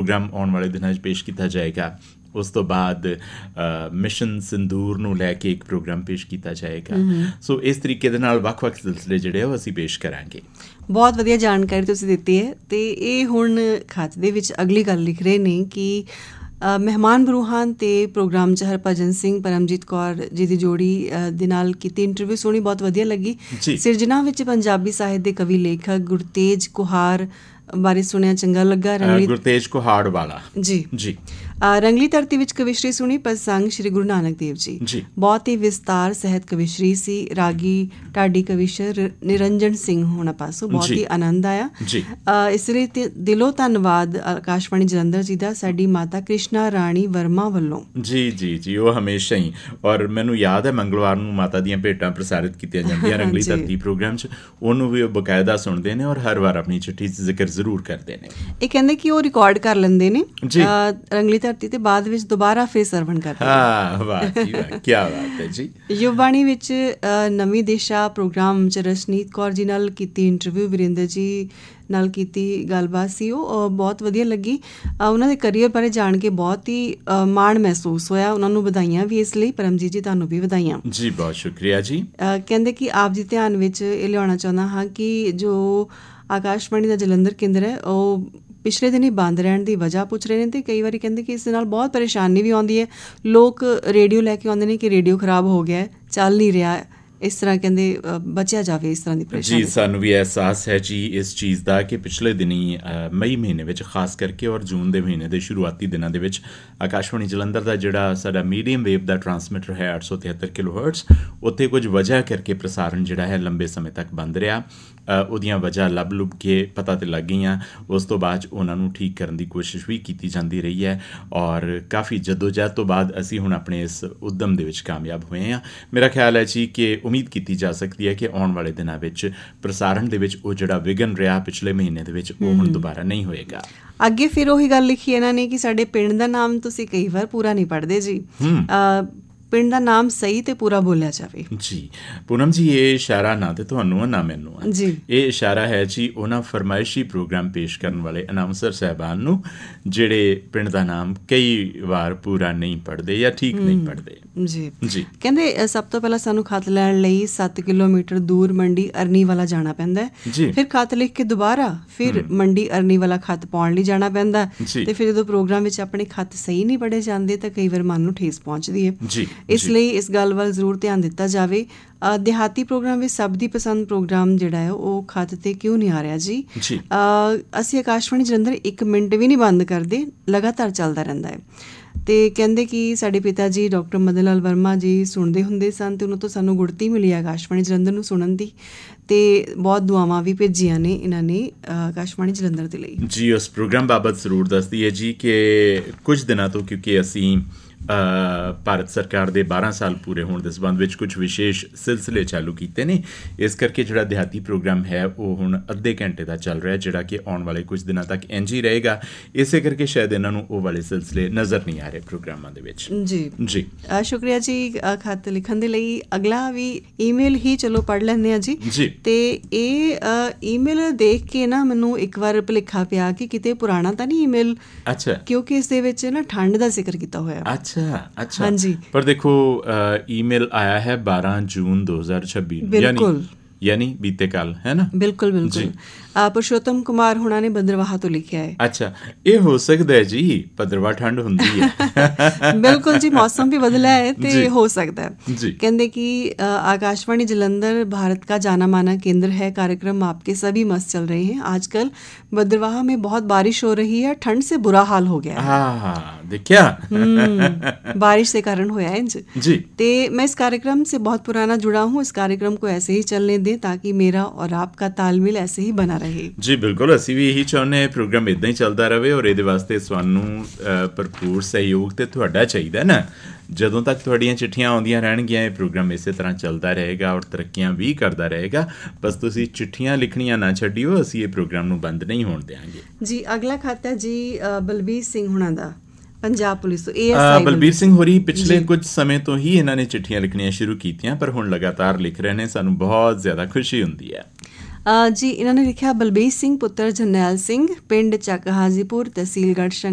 Programme ਆਉਣ ਵਾਲੇ ਦਿਨਾਂ 'ਚ ਪੇਸ਼ ਕੀਤਾ ਜਾਏਗਾ। ਉਸ ਤੋਂ ਬਾਅਦ ਮਿਸ਼ਨ ਸਿੰਦੂਰ ਨੂੰ ਲੈ ਕੇ ਇੱਕ ਪ੍ਰੋਗਰਾਮ ਪੇਸ਼ ਕੀਤਾ ਜਾਏਗਾ। ਸੋ ਇਸ ਤਰੀਕੇ ਦੇ ਨਾਲ ਵੱਖ-ਵੱਖ ਸਿਲਸਿਲੇ ਜਿਹੜੇ ਉਹ ਅਸੀਂ ਪੇਸ਼ ਕਰਾਂਗੇ। ਬਹੁਤ ਵਧੀਆ ਜਾਣਕਾਰੀ ਤੁਸੀਂ ਦਿੱਤੀ ਹੈ। ਅਤੇ ਇਹ ਹੁਣ ਖਤ ਦੇ ਵਿੱਚ ਅਗਲੀ ਗੱਲ ਲਿਖ ਰਹੇ ਨੇ ਕਿ ਮਹਿਮਾਨ ਬਰੂਹਾਨ ਅਤੇ ਪ੍ਰੋਗਰਾਮ 'ਚ ਹਰਭਜਨ ਸਿੰਘ ਪਰਮਜੀਤ ਕੌਰ ਜੀ ਦੀ ਜੋੜੀ ਦੇ ਨਾਲ ਕੀਤੀ ਇੰਟਰਵਿਊ ਸੁਣੀ, ਬਹੁਤ ਵਧੀਆ ਲੱਗੀ। ਸਿਰਜਣਾ ਵਿੱਚ ਪੰਜਾਬੀ ਸਾਹਿਤ ਦੇ ਕਵੀ ਲੇਖਕ ਗੁਰਤੇਜ ਕੁਹਾਰ ਬਾਰੇ ਸੁਣਿਆ, ਚੰਗਾ ਲੱਗਾ। ਗੁਰਤੇਜ ਕੁਹਾੜ ਵਾਲਾ ਜੀ। ਰੰਗਲੀ ਧਰਤੀ ਵਿੱਚ ਕਵਿਸ਼ਰੀ ਸੁਣੀ, ਪ੍ਰਸੰਗ ਸ਼੍ਰੀ ਗੁਰੂ ਨਾਨਕ ਦੇਵ ਜੀ। ਬਹੁਤ ਹੀ ਵਿਸਤਾਰ ਸਹਿਤ ਕਵਿਸ਼ਰੀ ਸੀ। ਰਾਗੀ ਢਾਡੀ ਕਵਿਸ਼ਰ ਨਿਰੰਜਨ ਸਿੰਘ ਹੋਣਾ ਪਾਸੋਂ ਬਹੁਤ ਹੀ ਆਨੰਦ ਆਇਆ। ਇਸ ਲਈ ਦਿਲੋਂ ਧੰਨਵਾਦ ਆਕਾਸ਼ਵਾਣੀ ਜਲੰਧਰ ਜੀ ਦਾ, ਸਾਡੀ ਮਾਤਾ ਕ੍ਰਿਸ਼ਨਾ ਰਾਣੀ ਵਰਮਾ ਵੱਲੋਂ। ਜੀ ਉਹ ਹਮੇਸ਼ਾ ਹੀ, ਔਰ ਮੈਨੂੰ ਯਾਦ ਹੈ ਮੰਗਲਵਾਰ ਨੂੰ ਮਾਤਾ ਦੀਆਂ ਭੇਟਾਂ ਪ੍ਰਸਾਰਿਤ ਕੀਤੀਆਂ ਜਾਂਦੀਆਂ ਰੰਗਲੀ ਧਰਤੀ ਪ੍ਰੋਗਰਾਮ 'ਚ, ਉਹਨੂੰ ਵੀ ਉਹ ਬਕਾਇਦਾ ਸੁਣਦੇ ਨੇ ਔਰ ਹਰ ਵਾਰ ਆਪਣੀ ਚਿੱਠੀ 'ਚ ਜ਼ਿਕਰ ਜ਼ਰੂਰ ਕਰਦੇ ਨੇ। ਇਹ ਕਹਿੰਦੇ ਕਿ ਉਹ ਰਿਕਾਰਡ ਕਰ ਲੈਂਦੇ ਨੇ ਰੰਗਲੀ ਧਰਤੀ ਤੇ ਬਾਅਦ ਵਿੱਚ ਦੁਬਾਰਾ ਫਿਰ ਸਰਵਣ ਕਰਦੇ। ਵਾਹ ਜੀ ਵਾਹ, ਕੀ ਬਾਤ ਹੈ ਜੀ। ਯੁਵਵਾਣੀ ਵਿੱਚ ਨਵੀਂ ਦਿਸ਼ਾ ਪ੍ਰੋਗਰਾਮ 'ਚ ਰਸ਼ਨੀਤ ਕੌਰ ਜੀ ਨਾਲ ਕੀਤੀ ਇੰਟਰਵਿਊ, ਵੀਰਿੰਦਰ ਜੀ ਨਾਲ ਕੀਤੀ ਗੱਲਬਾਤ ਸੀ, ਉਹ ਬਹੁਤ ਵਧੀਆ ਲੱਗੀ। ਉਹਨਾਂ ਦੇ ਕਰੀਅਰ ਬਾਰੇ ਜਾਣ ਕੇ ਬਹੁਤ ਹੀ ਮਾਣ ਮਹਿਸੂਸ ਹੋਇਆ। ਉਹਨਾਂ ਨੂੰ ਵਧਾਈਆਂ ਵੀ ਇਸ ਲਈ। ਪਰਮਜੀਤ ਜੀ, ਤੁਹਾਨੂੰ ਵੀ ਵਧਾਈਆਂ ਜੀ, ਬਹੁਤ ਸ਼ੁਕਰੀਆ ਜੀ। ਕਹਿੰਦੇ ਕਿ ਆਪ ਜੀ ਧਿਆਨ ਵਿੱਚ ਇਹ ਲਿਆਉਣਾ ਚਾਹੁੰਦਾ ਹਾਂ ਕਿ ਜੋ ਆਕਾਸ਼ਵਾਣੀ ਦਾ ਜਲੰਧਰ ਕੇਂਦਰ ਹੈ ਉਹ ਪਿਛਲੇ ਦਿਨ ਹੀ ਬੰਦ ਰਹਿਣ ਦੀ ਵਜ੍ਹਾ ਪੁੱਛ ਰਹੇ ਨੇ, ਅਤੇ ਕਈ ਵਾਰੀ ਕਹਿੰਦੇ ਕਿ ਇਸ ਦੇ ਨਾਲ ਬਹੁਤ ਪਰੇਸ਼ਾਨੀ ਵੀ ਆਉਂਦੀ ਹੈ। ਲੋਕ ਰੇਡੀਓ ਲੈ ਕੇ ਆਉਂਦੇ ਨੇ ਕਿ ਰੇਡੀਓ ਖਰਾਬ ਹੋ ਗਿਆ, ਚੱਲ ਨਹੀਂ ਰਿਹਾ। ਇਸ ਤਰ੍ਹਾਂ ਕਹਿੰਦੇ ਬਚਿਆ ਜਾਵੇ ਇਸ ਤਰ੍ਹਾਂ ਦੀ ਪਰੇਸ਼ਾਨੀ। ਜੀ, ਸਾਨੂੰ ਵੀ ਅਹਿਸਾਸ ਹੈ ਜੀ ਇਸ ਚੀਜ਼ ਦਾ ਕਿ ਪਿਛਲੇ ਦਿਨੀਂ ਮਈ ਮਹੀਨੇ ਵਿੱਚ ਖਾਸ ਕਰਕੇ ਔਰ ਜੂਨ ਦੇ ਮਹੀਨੇ ਦੇ ਸ਼ੁਰੂਆਤੀ ਦਿਨਾਂ ਦੇ ਵਿੱਚ ਆਕਾਸ਼ਵਾਣੀ ਜਲੰਧਰ ਦਾ ਜਿਹੜਾ ਸਾਡਾ ਮੀਡੀਅਮ ਵੇਵ ਦਾ ਟਰਾਂਸਮੀਟਰ ਹੈ 873 ਕਿਲੋਹਰਟਜ਼, ਉੱਥੇ ਕੁਝ ਵਜ੍ਹਾ ਕਰਕੇ ਪ੍ਰਸਾਰਣ ਜਿਹੜਾ ਹੈ ਲੰਬੇ ਸਮੇਂ ਤੱਕ ਬੰਦ ਰਿਹਾ। ਉਹਦੀਆਂ ਵਜ੍ਹਾ ਲੱਭ ਕੇ ਪਤਾ ਤੇ ਲੱਗ ਗਈਆਂ। ਉਸ ਤੋਂ ਬਾਅਦ 'ਚ ਉਹਨਾਂ ਨੂੰ ਠੀਕ ਕਰਨ ਦੀ ਕੋਸ਼ਿਸ਼ ਵੀ ਕੀਤੀ ਜਾਂਦੀ ਰਹੀ ਹੈ ਔਰ ਕਾਫੀ ਜਦੋਜਹਿਦ ਤੋਂ ਬਾਅਦ ਅਸੀਂ ਹੁਣ ਆਪਣੇ ਇਸ ਉੱਦਮ ਦੇ ਵਿੱਚ ਕਾਮਯਾਬ ਹੋਏ ਹਾਂ। ਮੇਰਾ ਖਿਆਲ ਹੈ ਜੀ ਕਿ ਉਮੀਦ ਕੀਤੀ ਜਾ ਸਕਦੀ ਹੈ ਕਿ ਆਉਣ ਵਾਲੇ ਦਿਨਾਂ ਵਿੱਚ ਪ੍ਰਸਾਰਣ ਦੇ ਵਿੱਚ ਉਹ ਜਿਹੜਾ ਵਿਘਨ ਰਿਹਾ ਪਿਛਲੇ ਮਹੀਨੇ ਦੇ ਵਿੱਚ, ਉਹ ਹੁਣ ਦੁਬਾਰਾ ਨਹੀਂ ਹੋਏਗਾ। ਅੱਗੇ ਫਿਰ ਉਹੀ ਗੱਲ ਲਿਖੀ ਇਹਨਾਂ ਨੇ ਕਿ ਸਾਡੇ ਪਿੰਡ ਦਾ ਨਾਮ ਤੁਸੀਂ ਕਈ ਵਾਰ ਪੂਰਾ ਨਹੀਂ ਪੜ੍ਹਦੇ ਜੀ। ਪਿੰਡ ਦਾ ਨਾਮ ਸਹੀ ਤੇ ਪੂਰਾ ਬੋਲਿਆ ਜਾਵੇ। ਜੀ ਪੂਨਮ ਜੀ, ਇਹ ਇਸ਼ਾਰਾ ਨਾ ਤੇ ਤੁਹਾਨੂੰ ਆ ਨਾ ਮੈਨੂੰ ਆ ਜੀ। ਇਹ ਇਸ਼ਾਰਾ ਹੈ ਜੀ ਉਹਨਾਂ ਫਰਮਾਇਸ਼ੀ ਪ੍ਰੋਗਰਾਮ ਪੇਸ਼ ਕਰਨ ਵਾਲੇ ਅਨਾਊਂਸਰ ਸਾਹਿਬਾਨ ਨੂੰ ਜਿਹੜੇ ਪਿੰਡ ਦਾ ਨਾਮ ਕਈ ਵਾਰ ਪੂਰਾ ਨਹੀਂ ਪੜ੍ਹਦੇ ਜਾਂ ਠੀਕ ਨਹੀਂ ਪੜ੍ਹਦੇ। ਜੀ ਕਹਿੰਦੇ ਸਭ ਤੋਂ ਪਹਿਲਾਂ ਸਾਨੂੰ ਖਤ ਲੈਣ ਲਈ 7 ਕਿਲੋਮੀਟਰ ਦੂਰ ਮੰਡੀ ਅਰਨੀ ਵਾਲਾ ਜਾਣਾ ਪੈਂਦਾ ਹੈ। ਫਿਰ ਖਤ ਲਿਖ ਕੇ ਦੁਬਾਰਾ ਫਿਰ ਮੰਡੀ ਅਰਨੀ ਵਾਲਾ ਖਤ ਪਾਉਣ ਲਈ ਜਾਣਾ ਪੈਂਦਾ। ਤੇ ਫਿਰ ਜਦੋਂ ਪ੍ਰੋਗਰਾਮ ਵਿੱਚ ਆਪਣੇ ਖਤ ਸਹੀ ਨਹੀਂ ਪੜ੍ਹੇ ਜਾਂਦੇ ਤਾਂ ਕਈ ਵਾਰ ਮਨ ਨੂੰ ਠੇਸ ਪਹੁੰਚਦੀ ਹੈ। ਇਸ ਲਈ ਇਸ ਗੱਲ ਵੱਲ ਜ਼ਰੂਰ ਧਿਆਨ ਦਿੱਤਾ ਜਾਵੇ। ਦਿਹਾਤੀ ਪ੍ਰੋਗਰਾਮ ਵਿੱਚ ਸਭ ਦੀ ਪਸੰਦ ਪ੍ਰੋਗਰਾਮ ਜਿਹੜਾ ਹੈ ਉਹ ਖਤ 'ਤੇ ਕਿਉਂ ਨਹੀਂ ਆ ਰਿਹਾ ਜੀ। ਅਸੀਂ ਆਕਾਸ਼ਵਾਣੀ ਜਲੰਧਰ 1 ਮਿੰਟ ਵੀ ਨਹੀਂ ਬੰਦ ਕਰਦੇ, ਲਗਾਤਾਰ ਚੱਲਦਾ ਰਹਿੰਦਾ ਹੈ। ਅਤੇ ਕਹਿੰਦੇ ਕਿ ਸਾਡੇ ਪਿਤਾ ਜੀ ਡਾਕਟਰ ਮਦਨ ਲਾਲ ਵਰਮਾ ਜੀ ਸੁਣਦੇ ਹੁੰਦੇ ਸਨ ਅਤੇ ਉਹਨਾਂ ਤੋਂ ਸਾਨੂੰ ਗੁੜਤੀ ਮਿਲੀ ਆਕਾਸ਼ਵਾਣੀ ਜਲੰਧਰ ਨੂੰ ਸੁਣਨ ਦੀ, ਅਤੇ ਬਹੁਤ ਦੁਆਵਾਂ ਵੀ ਭੇਜੀਆਂ ਨੇ ਇਹਨਾਂ ਨੇ ਆਕਾਸ਼ਵਾਣੀ ਜਲੰਧਰ ਦੇ ਲਈ। ਜੀ ਉਸ ਪ੍ਰੋਗਰਾਮ ਬਾਬਤ ਜ਼ਰੂਰ ਦੱਸਦੀ ਹੈ ਜੀ ਕਿ ਕੁਝ ਦਿਨਾਂ ਤੋਂ ਕਿਉਂਕਿ ਅਸੀਂ ਭਾਰਤ ਸਰਕਾਰ ਦੇ 12 ਸਾਲ ਪੂਰੇ ਹੋਣ ਦੇ ਸੰਬੰਧ ਵਿੱਚ ਕੁਝ ਵਿਸ਼ੇਸ਼ ਸਿਲਸਿਲੇ ਚਾਲੂ ਕੀਤੇ ਨੇ, ਇਸ ਕਰਕੇ ਜਿਹੜਾ ਦਿਹਾਤੀ ਪ੍ਰੋਗਰਾਮ ਹੈ ਉਹ ਹੁਣ ਅੱਧੇ ਘੰਟੇ ਦਾ ਚੱਲ ਰਿਹਾ, ਜਿਹੜਾ ਕਿ ਆਉਣ ਵਾਲੇ ਕੁਝ ਦਿਨਾਂ ਤੱਕ ਇੰਝ ਹੀ ਰਹੇਗਾ। ਇਸੇ ਕਰਕੇ ਸ਼ਾਇਦ ਇਹਨਾਂ ਨੂੰ ਉਹ ਵਾਲੇ ਸਿਲਸਿਲੇ ਨਜ਼ਰ ਨਹੀਂ ਆ ਰਹੇ ਪ੍ਰੋਗਰਾਮਾਂ ਦੇ ਵਿੱਚ। ਜੀ ਸ਼ੁਕਰੀਆ ਜੀ ਖਤ ਲਿਖਣ ਦੇ ਲਈ। ਅਗਲਾ ਵੀ ਈਮੇਲ ਹੀ ਚਲੋ ਪੜ੍ਹ ਲੈਂਦੇ ਹਾਂ ਜੀ। ਅਤੇ ਇਹ ਈਮੇਲ ਦੇਖ ਕੇ ਨਾ ਮੈਨੂੰ ਇੱਕ ਵਾਰ ਭੁਲੇਖਾ ਪਿਆ ਕਿ ਕਿਤੇ ਪੁਰਾਣਾ ਤਾਂ ਨਹੀਂ ਈਮੇਲ, ਕਿਉਂਕਿ ਇਸ ਦੇ ਵਿੱਚ ਨਾ ਠੰਡ ਦਾ ਜ਼ਿਕਰ ਕੀਤਾ ਹੋਇਆ। ਅੱਛਾ ਹਾਂਜੀ, ਪਰ ਦੇਖੋ ਈਮੇਲ ਆਇਆ ਹੈ 12 ਜੂਨ 2026 ਯਾਨੀ ਬੀਤੇ ਕੱਲ, ਹੈ ਨਾ। ਬਿਲਕੁਲ ਪੁਰਸ਼ੋਤਮ ਕੁਮਾਰ ਹੁਣਾਂ ਨੇ ਭਦਰਵਾਹ ਤੋਂ ਲਿਖਿਆ ਹੈ। ਅੱਛਾ, ਇਹ ਹੋ ਸਕਦਾ ਹੈ ਜੀ, ਭਦਰਵਾਹ ਠੰਡ ਹੁੰਦੀ ਹੈ। ਬਿਲਕੁਲ ਜੀ, ਮੌਸਮ ਵੀ ਬਦਲਾ ਹੈ ਤੇ ਹੋ ਸਕਦਾ है। कहते कि आकाशवाणी जलंधर भारत का जाना माना केंद्र है। कार्यक्रम आपके सभी मस्त चल रहे हैं। आजकल भद्रवाह में बहुत बारिश हो रही है, ठंड से बुरा हाल हो गया है। देखिया बारिश के कारण होया है जी। ते मैं इस कार्यक्रम से बहुत पुराना जुड़ा हूँ। इस कार्यक्रम को ऐसे ही चलने दें ताकि मेरा और आपका तालमेल ऐसे ही बना रहे। जी बिल्कुल, ਅਸੀਂ ਵੀ ਇਹੀ ਚਾਹੁੰਦੇ ਹਾਂ ਪ੍ਰੋਗਰਾਮ ਇੱਦਾਂ ਹੀ ਚੱਲਦਾ ਰਹੇ ਔਰ ਇਹਦੇ ਵਾਸਤੇ ਸਾਨੂੰ ਭਰਪੂਰ ਸਹਿਯੋਗ ਤੇ ਤੁਹਾਡਾ ਚਾਹੀਦਾ ਨਾ। ਜਦੋਂ ਤੱਕ ਤੁਹਾਡੀਆਂ ਚਿੱਠੀਆਂ ਆਉਂਦੀਆਂ ਰਹਿਣਗੀਆਂ ਇਹ ਪ੍ਰੋਗਰਾਮ ਇਸੇ ਤਰ੍ਹਾਂ ਚੱਲਦਾ ਰਹੇਗਾ ਔਰ ਤਰੱਕੀਆਂ ਵੀ ਕਰਦਾ ਰਹੇਗਾ। ਬਸ ਤੁਸੀਂ ਚਿੱਠੀਆਂ ਲਿਖਣੀਆਂ ਨਾ ਛੱਡਿਓ, ਅਸੀਂ ਇਹ ਪ੍ਰੋਗਰਾਮ ਨੂੰ ਬੰਦ ਨਹੀਂ ਹੋਣ ਦਿਆਂਗੇ ਜੀ। ਅਗਲਾ ਖਾਤਾ ਜੀ ਬਲਬੀਰ ਸਿੰਘ ਹੁਣਾਂ ਦਾ, ਪੰਜਾਬ ਪੁਲਿਸ ਤੋਂ। ASI ਬਲਬੀਰ ਸਿੰਘ ਹੋਰੀ ਪਿਛਲੇ ਕੁਝ ਸਮੇਂ ਤੋਂ ਹੀ ਇਹਨਾਂ ਨੇ ਚਿੱਠੀਆਂ ਲਿਖਣੀਆਂ ਸ਼ੁਰੂ ਕੀਤੀਆਂ, ਪਰ ਹੁਣ ਲਗਾਤਾਰ ਲਿਖ ਰਹੇ ਨੇ, ਸਾਨੂੰ ਬਹੁਤ ਜ਼ਿਆਦਾ ਖੁਸ਼ੀ ਹੁੰਦੀ ਹੈ ਜੀ। ਇਹਨਾਂ ਨੇ ਲਿਖਿਆ, ਬਲਬੀਰ ਸਿੰਘ ਪੁੱਤਰ ਜਰਨੈਲ ਸਿੰਘ, ਪਿੰਡ ਚੱਕ ਹਾਜੀਪੁਰ, ਤਹਿਸੀਲ ਗੜ੍ਹ